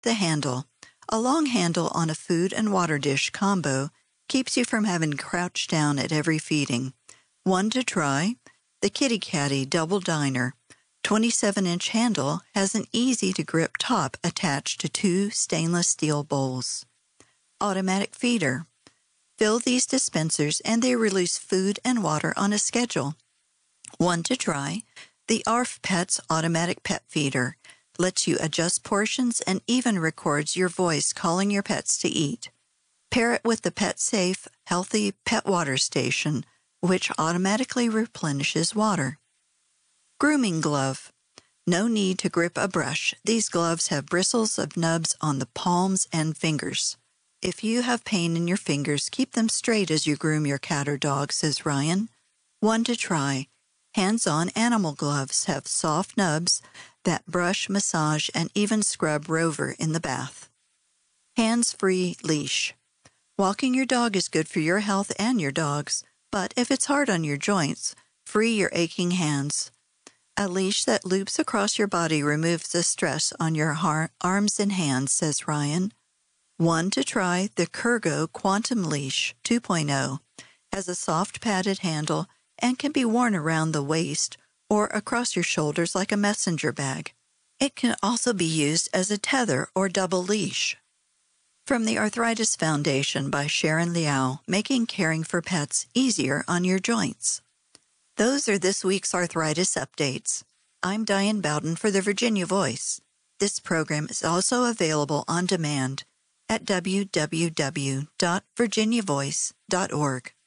The handle. A long handle on a food and water dish combo keeps you from having to crouch down at every feeding. One to try, the Kitty Caddy Double Diner. 27-inch handle has an easy-to-grip top attached to 2 stainless steel bowls. Automatic feeder. Fill these dispensers and they release food and water on a schedule. One to try, the ARF Pets Automatic Pet Feeder. Lets you adjust portions and even records your voice calling your pets to eat. Pair it with the pet-safe, healthy pet water station, which automatically replenishes water. Grooming glove. No need to grip a brush. These gloves have bristles of nubs on the palms and fingers. If you have pain in your fingers, keep them straight as you groom your cat or dog, says Ryan. One to try. Hands-on animal gloves have soft nubs that brush, massage, and even scrub Rover in the bath. Hands-free leash. Walking your dog is good for your health and your dog's, but if it's hard on your joints, free your aching hands. A leash that loops across your body removes the stress on your arms and hands, says Ryan. One to try, the Kurgo Quantum Leash 2.0 has a soft padded handle and can be worn around the waist or across your shoulders like a messenger bag. It can also be used as a tether or double leash. From the Arthritis Foundation by Sharon Liao, making caring for pets easier on your joints. Those are this week's arthritis updates. I'm Diane Bowden for the Virginia Voice. This program is also available on demand at www.virginiavoice.org.